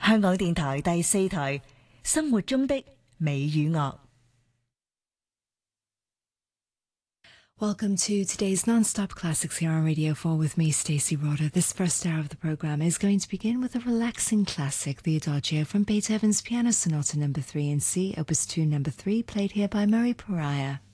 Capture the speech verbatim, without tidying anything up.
香港電台第四台，生活中的美與樂。 Welcome to today's non-stop classics here on Radio four with me, Stacey Roder. This first hour of the program is going to begin with a relaxing classic, the Adagio from Beethoven's Piano Sonata number three in C, Opus two number three, played here by Murray Pariah.